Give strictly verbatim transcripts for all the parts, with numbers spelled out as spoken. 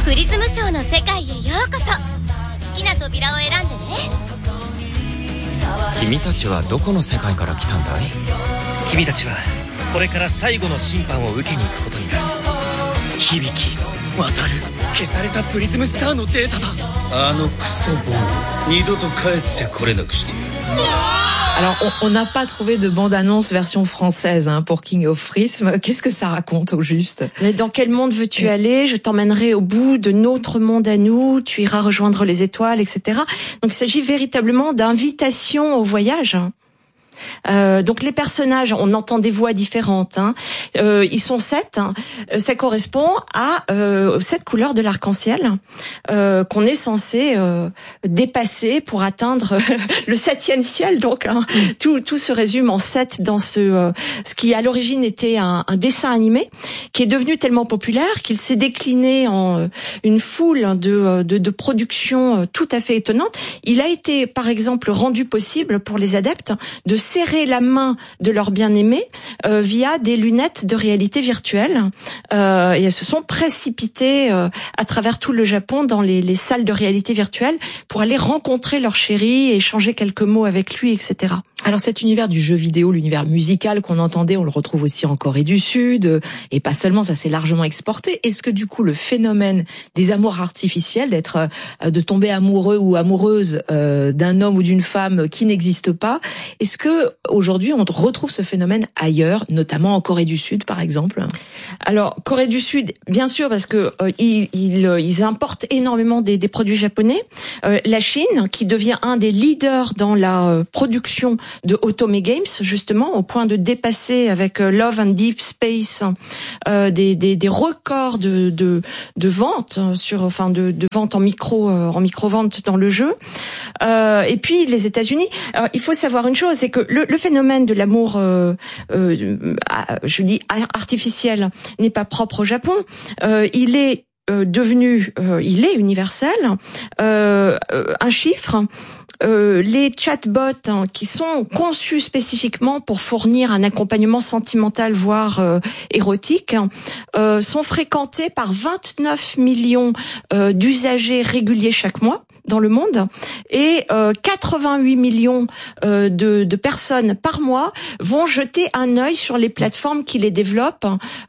プリズムショーの世界へようこそ。好きな扉を選んでね。 君たちはどこの世界から来たんだい？ 君たちはこれから最後の審判を受けに行くことになる。 響き、渡る、消されたプリズムスターのデータだ。 あのクソボンを二度と帰ってこれなくしてやる。 Alors, on n'a pas trouvé de bande-annonce version française hein, pour King of Prism. Qu'est-ce que ça raconte au juste? Mais dans quel monde veux-tu oui. aller? Je t'emmènerai au bout de notre monde à nous. Tu iras rejoindre les étoiles, et cetera. Donc, il s'agit véritablement d'invitation au voyage. Euh, donc les personnages, on entend des voix différentes. Hein. Euh, ils sont sept. Hein. Ça correspond à euh, sept couleurs de l'arc-en-ciel euh, qu'on est censé euh, dépasser pour atteindre le septième ciel. Donc hein. tout, tout se résume en sept dans ce euh, ce qui à l'origine était un, un dessin animé qui est devenu tellement populaire qu'il s'est décliné en euh, une foule de, de de productions euh, tout à fait étonnantes. Il a été par exemple rendu possible pour les adeptes de serrer la main de leur bien-aimé euh, via des lunettes de réalité virtuelle. Euh, et elles se sont précipitées euh, à travers tout le Japon dans les, les salles de réalité virtuelle pour aller rencontrer leur chéri et échanger quelques mots avec lui, et cetera. Alors cet univers du jeu vidéo, l'univers musical qu'on entendait, on le retrouve aussi en Corée du Sud, et pas seulement, ça s'est largement exporté. Est-ce que du coup le phénomène des amours artificiels, d'être, de tomber amoureux ou amoureuse euh, d'un homme ou d'une femme qui n'existe pas, est-ce que aujourd'hui on retrouve ce phénomène ailleurs, notamment en Corée du Sud par exemple? Alors Corée du Sud, bien sûr, parce que euh, ils, ils, ils importent énormément des, des produits japonais. Euh, la Chine, qui devient un des leaders dans la euh, production de Otome Games, justement, au point de dépasser avec Love and Deep Space euh, des, des, des records de, de, de vente sur, enfin, de, de vente en micro, euh, en micro-vente dans le jeu. Euh, et puis les États-Unis. Alors, il faut savoir une chose, c'est que le, le phénomène de l'amour, euh, euh, je dis artificiel, n'est pas propre au Japon. Euh, il est euh, devenu, euh, il est universel. Euh, un chiffre. Euh, les chatbots hein, qui sont conçus spécifiquement pour fournir un accompagnement sentimental voire euh, érotique euh, sont fréquentés par vingt-neuf millions euh, d'usagers réguliers chaque mois dans le monde et euh, quatre-vingt-huit millions euh, de, de personnes par mois vont jeter un œil sur les plateformes qui les développent.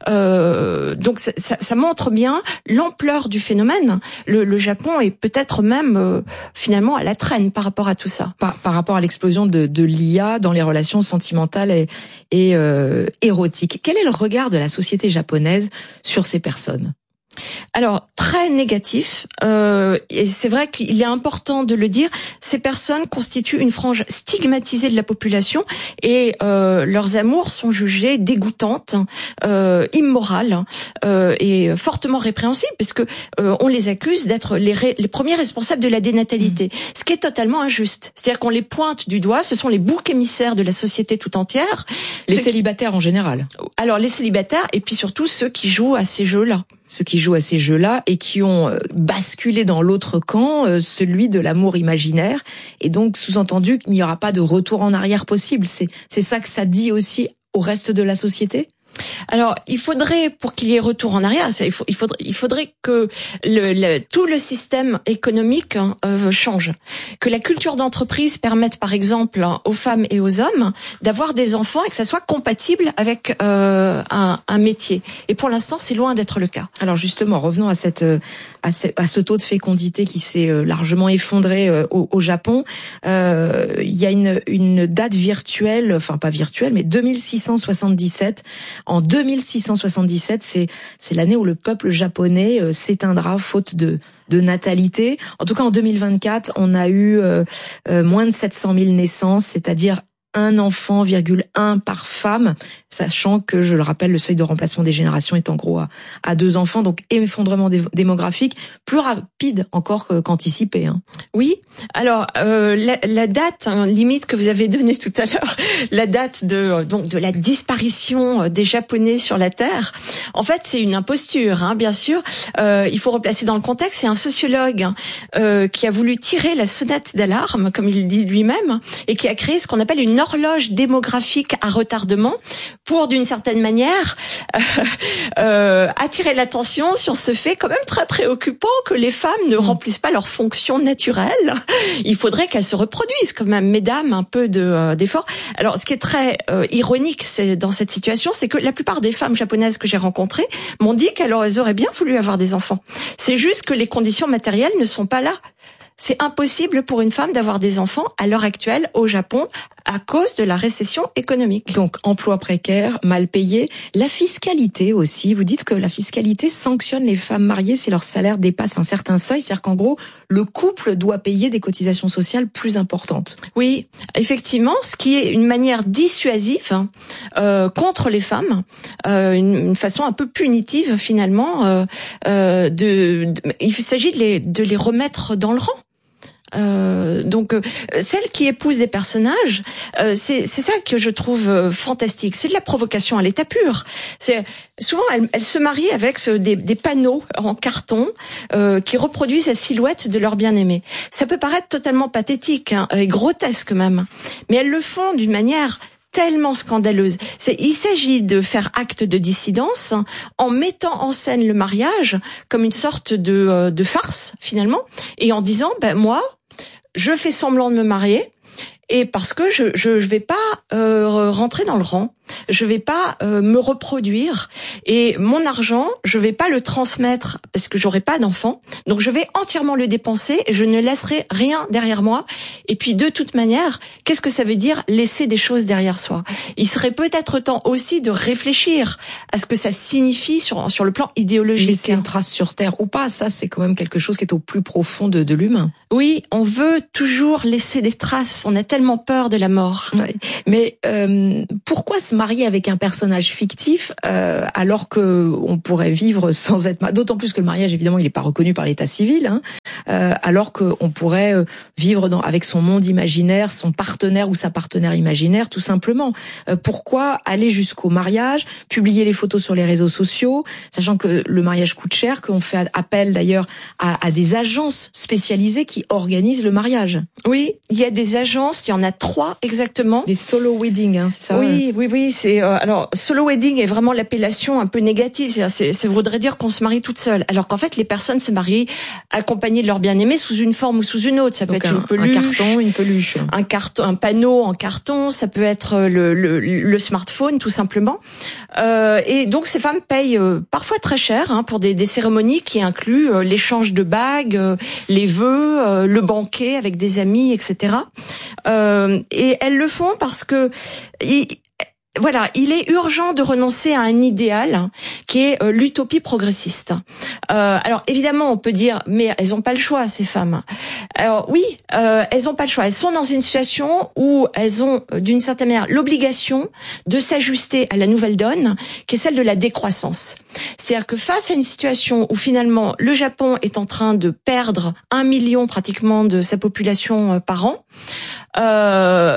Euh, donc ça, ça, ça montre bien l'ampleur du phénomène. Le, le Japon est peut-être même euh, finalement à la traîne par rapport à tout ça. Par, par rapport à l'explosion de, de l'I A dans les relations sentimentales et, et euh, érotiques. Quel est le regard de la société japonaise sur ces personnes ? Alors, très négatif, euh, et c'est vrai qu'il est important de le dire, ces personnes constituent une frange stigmatisée de la population et euh, leurs amours sont jugés dégoûtantes, euh, immorales euh, et fortement répréhensibles puisque euh, on les accuse d'être les, ré- les premiers responsables de la dénatalité, mmh. ce qui est totalement injuste. C'est-à-dire qu'on les pointe du doigt, ce sont les boucs émissaires de la société tout entière. Les ceux célibataires qui... en général. Alors, les célibataires et puis surtout ceux qui jouent à ces jeux-là. Ceux qui jouent à ces jeux-là et qui ont basculé dans l'autre camp, celui de l'amour imaginaire. Et donc, sous-entendu qu'il n'y aura pas de retour en arrière possible. C'est, c'est ça que ça dit aussi au reste de la société ? Alors, il faudrait, pour qu'il y ait retour en arrière, il, faut, il, faudrait, il faudrait que le, le, tout le système économique euh, change. Que la culture d'entreprise permette, par exemple, aux femmes et aux hommes d'avoir des enfants et que ça soit compatible avec euh, un, un métier. Et pour l'instant, c'est loin d'être le cas. Alors justement, revenons à, cette, à, ce, à ce taux de fécondité qui s'est largement effondré au, au Japon. Euh, il y a une, une date virtuelle, enfin pas virtuelle, mais deux mille six cent soixante-dix-sept. En deux mille six cent soixante-dix-sept, c'est c'est l'année où le peuple japonais euh, s'éteindra faute de de natalité. En tout cas, en deux mille vingt-quatre, on a eu euh, euh, moins de sept cent mille naissances, c'est-à-dire un enfant, virgule un par femme, sachant que, je le rappelle, le seuil de remplacement des générations est en gros à, à deux enfants, donc effondrement dé- démographique, plus rapide encore qu'anticipé. Hein. Oui, alors euh, la, la date hein, limite que vous avez donnée tout à l'heure, la date de donc de la disparition des Japonais sur la Terre, en fait c'est une imposture, hein, bien sûr. Euh, il faut replacer dans le contexte, c'est un sociologue hein, euh, qui a voulu tirer la sonnette d'alarme, comme il dit lui-même, et qui a créé ce qu'on appelle une une horloge démographique à retardement pour, d'une certaine manière, euh, euh, attirer l'attention sur ce fait quand même très préoccupant que les femmes ne mmh. remplissent pas leur fonction naturelle. Il faudrait qu'elles se reproduisent quand même, mesdames, un peu de euh, d'effort. Alors, ce qui est très euh, ironique, c'est dans cette situation, c'est que la plupart des femmes japonaises que j'ai rencontrées m'ont dit qu'elles auraient bien voulu avoir des enfants. C'est juste que les conditions matérielles ne sont pas là. C'est impossible pour une femme d'avoir des enfants à l'heure actuelle au Japon à cause de la récession économique. Donc, emploi précaire, mal payé. La fiscalité aussi. Vous dites que la fiscalité sanctionne les femmes mariées si leur salaire dépasse un certain seuil. C'est-à-dire qu'en gros, le couple doit payer des cotisations sociales plus importantes. Oui, effectivement, ce qui est une manière dissuasive euh, contre les femmes, euh, une, une façon un peu punitive finalement. Euh, euh, de, de, il s'agit de les, de les remettre dans le rang. Euh, donc, euh, celle qui épouse des personnages, euh, c'est, c'est ça que je trouve euh, fantastique. C'est de la provocation à l'état pur. C'est souvent elles, elles se marient avec ce, des, des panneaux en carton euh, qui reproduisent la silhouette de leur bien-aimé. Ça peut paraître totalement pathétique hein, et grotesque même, mais elles le font d'une manière tellement scandaleuse. C'est, il s'agit de faire acte de dissidence en mettant en scène le mariage comme une sorte de, euh, de farce finalement, et en disant ben moi je fais semblant de me marier et parce que je je, je vais pas euh, rentrer dans le rang. Je vais pas euh, me reproduire et mon argent, je vais pas le transmettre parce que j'aurai pas d'enfants. Donc je vais entièrement le dépenser et je ne laisserai rien derrière moi. Et puis de toute manière, qu'est-ce que ça veut dire laisser des choses derrière soi ? Il serait peut-être temps aussi de réfléchir à ce que ça signifie sur sur le plan idéologique. Laisser une trace sur terre ou pas, ça c'est quand même quelque chose qui est au plus profond de, de l'humain. Oui, on veut toujours laisser des traces. On a tellement peur de la mort. Ouais. Mais euh, pourquoi se marier avec un personnage fictif euh, alors que on pourrait vivre sans être marié, d'autant plus que le mariage évidemment il n'est pas reconnu par l'état civil, hein, euh, alors que on pourrait vivre dans, avec son monde imaginaire, son partenaire ou sa partenaire imaginaire tout simplement. Euh, pourquoi aller jusqu'au mariage, publier les photos sur les réseaux sociaux, sachant que le mariage coûte cher, qu'on fait appel d'ailleurs à, à des agences spécialisées qui organisent le mariage. Oui, il y a des agences, il y en a trois exactement. Les solo wedding, hein, c'est ça? Oui, oui, oui. C'est euh, alors solo wedding est vraiment l'appellation un peu négative. C'est, c'est, ça voudrait dire qu'on se marie toute seule, alors qu'en fait les personnes se marient accompagnées de leur bien-aimé sous une forme ou sous une autre. Ça peut Donc être un, une peluche, un carton, une peluche, un carton, un panneau en carton. Ça peut être le, le, le smartphone tout simplement. Euh, et donc ces femmes payent euh, parfois très cher hein, pour des, des cérémonies qui incluent euh, l'échange de bagues, euh, les vœux, euh, le banquet avec des amis, et cetera. Euh, et elles le font parce que il, voilà, il est urgent de renoncer à un idéal qui est euh, l'utopie progressiste. Euh, alors évidemment, on peut dire, mais elles n'ont pas le choix, ces femmes. Alors oui, euh, elles n'ont pas le choix. Elles sont dans une situation où elles ont, d'une certaine manière, l'obligation de s'ajuster à la nouvelle donne, qui est celle de la décroissance. C'est-à-dire que face à une situation où finalement le Japon est en train de perdre un million pratiquement de sa population euh, par an, euh,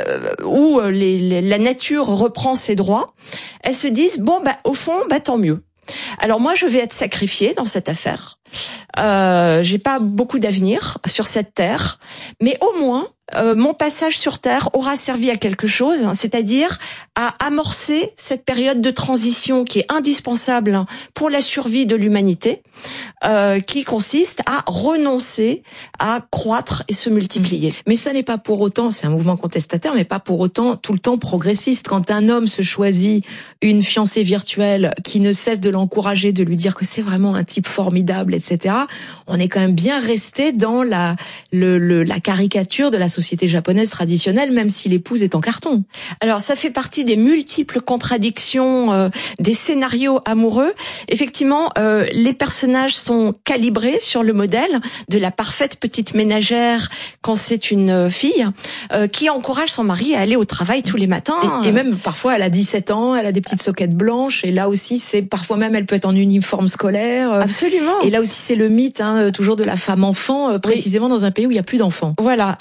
où les, les, la nature reprend ses droits, elles se disent bon bah au fond bah tant mieux. Alors moi je vais être sacrifiée dans cette affaire. Euh, j'ai pas beaucoup d'avenir sur cette terre, mais au moins euh, mon passage sur terre aura servi à quelque chose, c'est-à-dire à amorcer cette période de transition qui est indispensable pour la survie de l'humanité, euh, qui consiste à renoncer à croître et se multiplier. Mais ça n'est pas pour autant, c'est un mouvement contestataire, mais pas pour autant tout le temps progressiste. Quand un homme se choisit une fiancée virtuelle qui ne cesse de l'encourager, de lui dire que c'est vraiment un type formidable, et cetera, on est quand même bien resté dans la, le, le, la caricature de la société japonaise traditionnelle, même si l'épouse est en carton. Alors ça fait partie des multiples contradictions euh, des scénarios amoureux. Effectivement, euh, les personnages sont calibrés sur le modèle de la parfaite petite ménagère quand c'est une fille euh, qui encourage son mari à aller au travail tous les matins. Et, et même parfois elle a dix-sept ans, elle a des petites soquettes blanches, et là aussi c'est parfois même elle peut être en uniforme scolaire. Absolument. Et là aussi c'est le mythe hein, toujours de la femme enfant, précisément oui. Dans un pays où il y a plus d'enfants. Voilà. Alors tout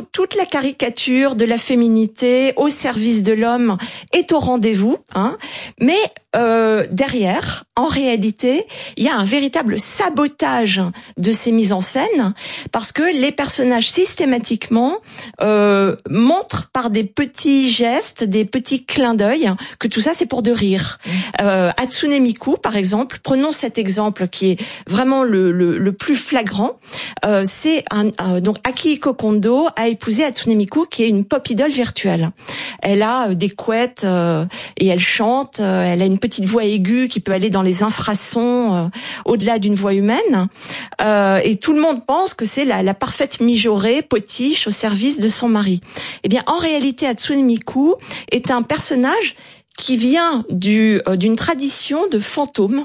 toute la caricature de la féminité au service de l'homme est au rendez-vous, hein. Mais euh, derrière, en réalité, il y a un véritable sabotage de ces mises en scène, parce que les personnages systématiquement euh, montrent par des petits gestes, des petits clins d'œil, que tout ça c'est pour de rire. Mmh. Euh, Hatsune Miku, par exemple, prenons cet exemple qui est vraiment le, le, le plus flagrant. Euh, c'est un, un donc Akihiko Kondo a épousé Hatsune Miku, qui est une pop idol virtuelle. Elle a euh, des couettes euh, et elle chante. Euh, elle a une petite voix aiguë qui peut aller dans les infrasons euh, au-delà d'une voix humaine. Euh, et tout le monde pense que c'est la, la parfaite mijaurée, potiche au service de son mari. Eh bien, en réalité, Hatsune Miku est un personnage qui vient du euh, d'une tradition de fantômes.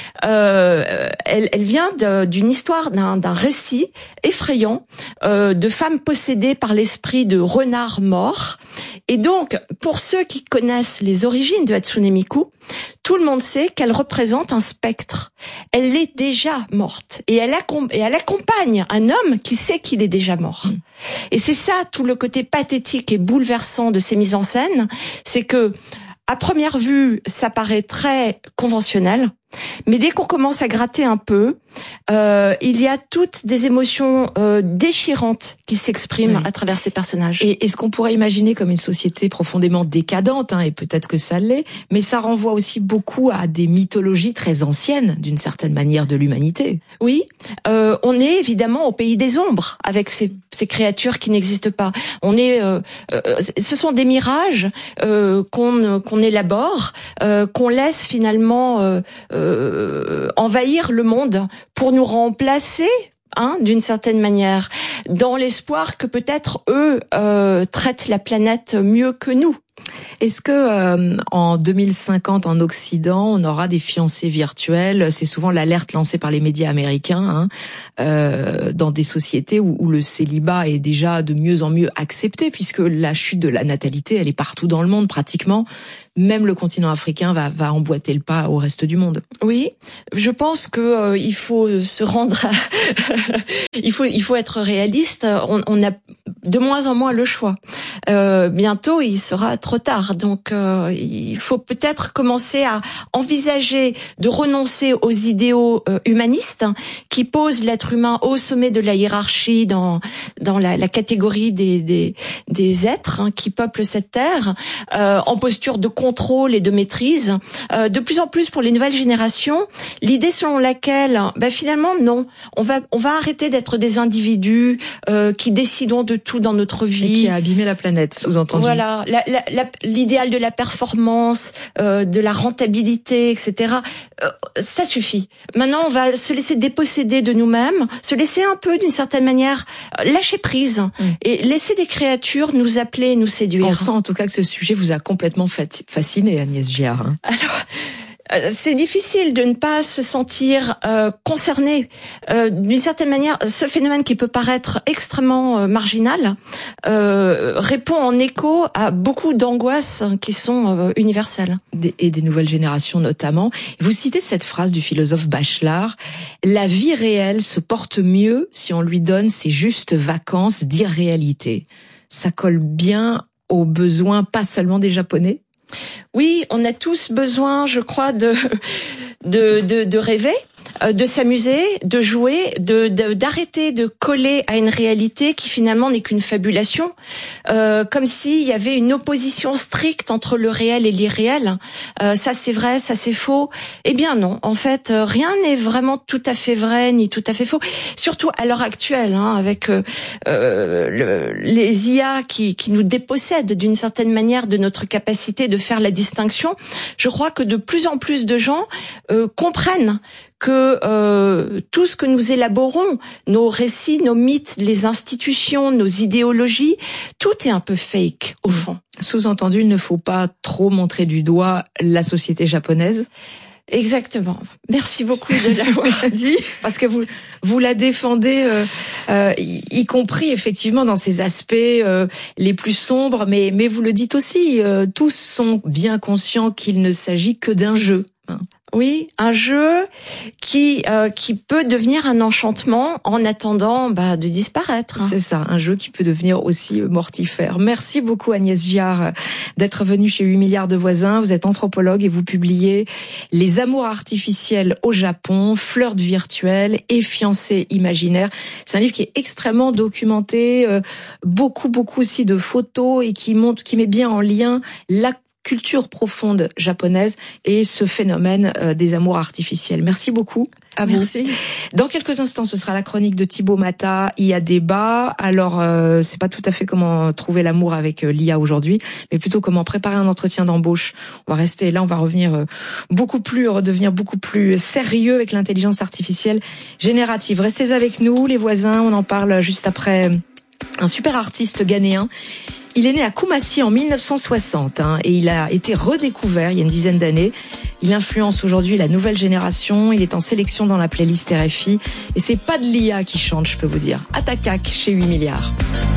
Euh, elle, elle vient de, d'une histoire, d'un, d'un récit effrayant euh, de femmes possédées par l'esprit de renards morts. Et donc, pour ceux qui connaissent les origines de Hatsune Miku, tout le monde sait qu'elle représente un spectre. Elle est déjà morte et elle, accom- et elle accompagne un homme qui sait qu'il est déjà mort. Mmh. Et c'est ça tout le côté pathétique et bouleversant de ces mises en scène, c'est que à première vue, ça paraît très conventionnel. Mais dès qu'on commence à gratter un peu, euh, il y a toutes des émotions euh, déchirantes qui s'expriment oui. à travers ces personnages. Et, et ce qu'on pourrait imaginer comme une société profondément décadente, hein, et peut-être que ça l'est, mais ça renvoie aussi beaucoup à des mythologies très anciennes, d'une certaine manière, de l'humanité. Oui, euh, on est évidemment au pays des ombres, avec ces, ces créatures qui n'existent pas. On est, euh, euh, ce sont des mirages euh, qu'on, qu'on élabore, euh, qu'on laisse finalement euh, Euh, envahir le monde pour nous remplacer, hein, d'une certaine manière, dans l'espoir que peut-être eux euh, traitent la planète mieux que nous. Est-ce que euh, en deux mille cinquante en Occident, on aura des fiancées virtuelles? C'est souvent l'alerte lancée par les médias américains, hein, euh, dans des sociétés où, où le célibat est déjà de mieux en mieux accepté, puisque la chute de la natalité, elle est partout dans le monde pratiquement. Même le continent africain va, va emboîter le pas au reste du monde. Oui, je pense que euh, il faut se rendre, à il faut il faut être réaliste. On, on a de moins en moins le choix. Euh, bientôt, il sera trop tard. Donc, euh, il faut peut-être commencer à envisager de renoncer aux idéaux euh, humanistes qui posent l'être humain au sommet de la hiérarchie dans dans la, la catégorie des des, des êtres, hein, qui peuplent cette terre, euh, en posture de contrôle et de maîtrise. Euh, de plus en plus pour les nouvelles générations, l'idée selon laquelle, ben finalement non, on va on va arrêter d'être des individus euh, qui décidons de tout dans notre vie. Et qui a abîmé la planète, sous-entendu. Voilà, la, la, la, l'idéal de la performance, euh, de la rentabilité, et cetera. Euh, ça suffit. Maintenant, on va se laisser déposséder de nous-mêmes, se laisser un peu, d'une certaine manière, lâcher prise, mmh. et laisser des créatures nous appeler, nous séduire. On sent en tout cas que ce sujet vous a complètement fasciné, Agnès Giard. Hein. Alors, c'est difficile de ne pas se sentir euh, concerné. Euh, d'une certaine manière, ce phénomène qui peut paraître extrêmement euh, marginal euh, répond en écho à beaucoup d'angoisses qui sont euh, universelles. Des, et des nouvelles générations notamment. Vous citez cette phrase du philosophe Bachelard: « La vie réelle se porte mieux si on lui donne ses justes vacances d'irréalité ». Ça colle bien aux besoins, pas seulement des Japonais? Oui, on a tous besoin, je crois, de de de, de rêver, de s'amuser, de jouer, de, de d'arrêter de coller à une réalité qui finalement n'est qu'une fabulation, euh, comme s'il y avait une opposition stricte entre le réel et l'irréel. Euh, ça c'est vrai, ça c'est faux. Eh bien non, en fait, rien n'est vraiment tout à fait vrai ni tout à fait faux. Surtout à l'heure actuelle, hein, avec euh, le, les I A qui, qui nous dépossèdent d'une certaine manière de notre capacité de faire la distinction. Je crois que de plus en plus de gens euh, comprennent que euh, tout ce que nous élaborons, nos récits, nos mythes, les institutions, nos idéologies, tout est un peu fake au fond. Sous-entendu, il ne faut pas trop montrer du doigt la société japonaise. Exactement. Merci beaucoup de l'avoir dit, parce que vous vous la défendez, euh, euh, y, y compris effectivement dans ses aspects euh, les plus sombres, mais mais vous le dites aussi. Euh, tous sont bien conscients qu'il ne s'agit que d'un jeu. Oui, un jeu qui euh, qui peut devenir un enchantement en attendant bah, de disparaître. C'est ça, un jeu qui peut devenir aussi mortifère. Merci beaucoup Agnès Giard d'être venue chez huit milliards de voisins. Vous êtes anthropologue et vous publiez Les amours artificiels au Japon, flirt virtuel et fiancés imaginaires. C'est un livre qui est extrêmement documenté, euh, beaucoup beaucoup aussi de photos et qui montre, qui met bien en lien la culture profonde japonaise et ce phénomène euh, des amours artificiels. Merci beaucoup à vous. Merci. Dans quelques instants, ce sera la chronique de Thibaut Mata. Il y a débat. Alors, euh, c'est pas tout à fait comment trouver l'amour avec euh, l'I A aujourd'hui, mais plutôt comment préparer un entretien d'embauche. On va rester là, on va revenir euh, beaucoup plus, redevenir beaucoup plus sérieux avec l'intelligence artificielle générative. Restez avec nous, les voisins. On en parle juste après un super artiste ghanéen. Il est né à Koumassi en mille neuf cent soixante hein, et il a été redécouvert il y a une dizaine d'années. Il influence aujourd'hui la nouvelle génération. Il est en sélection dans la playlist R F I. Et c'est pas de l'I A qui chante, je peux vous dire. Attaquac chez huit milliards.